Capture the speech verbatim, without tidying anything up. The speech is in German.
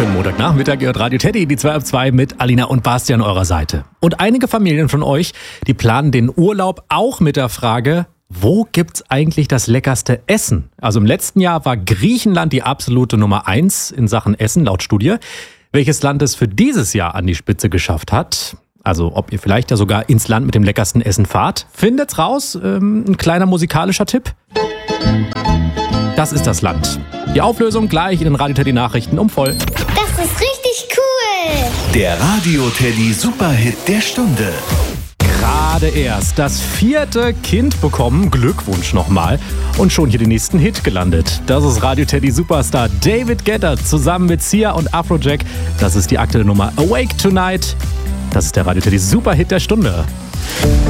Schönen Montagnachmittag, ihr hört Radio Teddy, die zwei auf zwei mit Alina und Bastian an eurer Seite. Und einige Familien von euch, die planen den Urlaub auch mit der Frage, wo gibt's eigentlich das leckerste Essen? Also im letzten Jahr war Griechenland die absolute Nummer eins in Sachen Essen, laut Studie. Welches Land es für dieses Jahr an die Spitze geschafft hat, also ob ihr vielleicht ja sogar ins Land mit dem leckersten Essen fahrt, findet's raus. Ähm, ein kleiner musikalischer Tipp. Das ist das Land. Die Auflösung gleich in den Radio Teddy Nachrichten um voll. Das ist richtig cool. Der Radio Teddy Superhit der Stunde. Gerade erst das vierte Kind bekommen. Glückwunsch nochmal. Und schon hier den nächsten Hit gelandet. Das ist Radio Teddy Superstar David Guetta zusammen mit Sia und Afrojack. Das ist die aktuelle Nummer Awake Tonight. Das ist der Radio Teddy Superhit der Stunde.